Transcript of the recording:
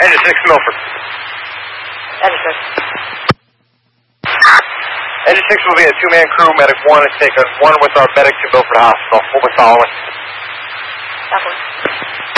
Engine 6 Milford. Engine 6. Engine 6 will be a two-man crew. Medic 1 is taking one with our medic to Milford Hospital. What was following? Southwest.